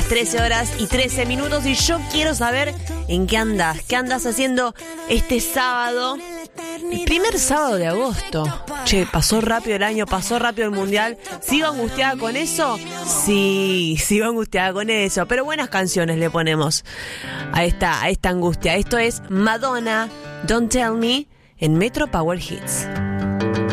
13 horas y 13 minutos y yo quiero saber en qué andas haciendo este sábado, el primer sábado de agosto. Che, pasó rápido el año, pasó rápido el mundial. ¿Sigo angustiada con eso? Sí, sigo angustiada con eso, pero buenas canciones le ponemos a esta angustia. Esto es Madonna, Don't Tell Me, en Metro Power Hits.